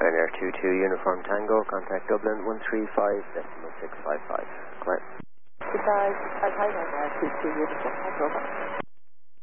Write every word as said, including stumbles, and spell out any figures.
Ryanair two two Uniform Tango, contact Dublin one three five decimal six five five. Come on. Goodbye. I'll hide on there. two two Uniform Tango.